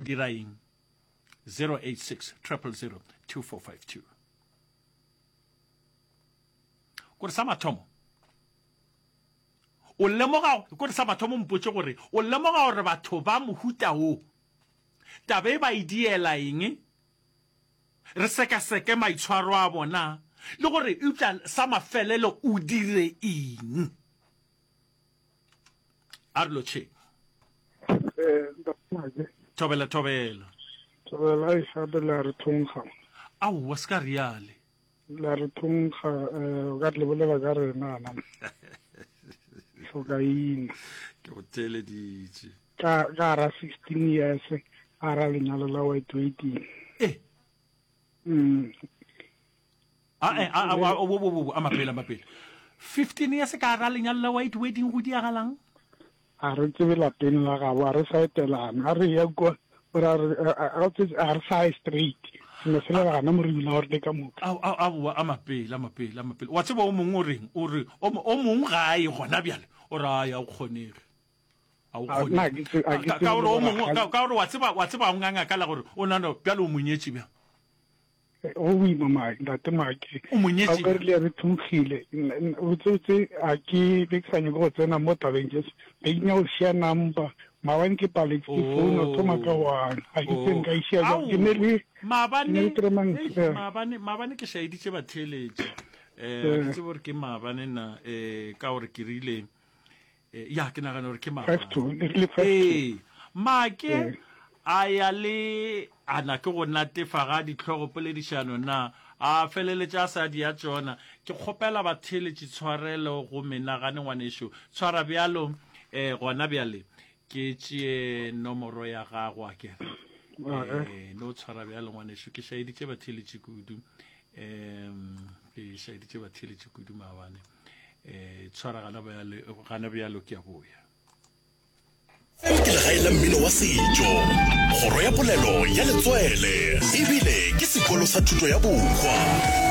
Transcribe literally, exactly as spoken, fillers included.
dira eng? zero eight six zero zero zero two four five two. Kore sa mathomo o lemoga kore sa mathomo mpotse gore o lemoga gore batho ba mohuta o tabe ba idiela eng re seka seke maitshwaro a bona le gore utla sa mafelelo o dire eng arlo che eh ndaphaje tobela tobela tobela ishabe la re thunga au waska riale la re thunga eh ga le bolela ga rena na so ga ina ke o tele ditse ka ga ra sixteen years ara lenyalo la white waiting eh mm ah eh ah wo wo wo amapela amapela fifteen years ka ra lenyalo la white wedding go diagalang a re tsebe la pena la ga wa re sa etelana a re ya go ra a re a sa straight ne se la ga na mo re la hore ka mo au au au amapela amapela amapela wa tseba o mong o reng o re o mong ga e gona bjale o ra ya o kgonege a o kgone ka o o mong ka o wa tseba wa tseba o nganga ka la gore o nana bjale o monyetsi bja o wi mama da te maki o monyetsi a re le thungile o tsetse a ke beksanye go tsena mo tabenges e nya o sia number mawan ke pale ke phone o toma ka wa a ke teng ka isia ke ne le mabane mabane mabane ke sa iditse ba theletše eh ke tsebore ke mabane na eh ka gore ke rile ya ke nagana gore ke mabane eh make aya le ana ke go natefa ga ditlhogo poledišano na a feleletša sa di ya tsona ke kgopela ba theletše tshwarelo go menagane ngwaneso tshwara bjalo eh gona bjale ke tšee nomoro ya gago a kere eh no tshwara bjalo ngwaneso ke shaeditše ba theletše kudu em ke shaeditše ba theletše kudu mabane eh tshwara gana bjalo gana bjalo ke a boya ke le gaela mmino wa setšo kgoro ya polelo ya letswele ebile ke sekolo sa thuto ya bokgwa.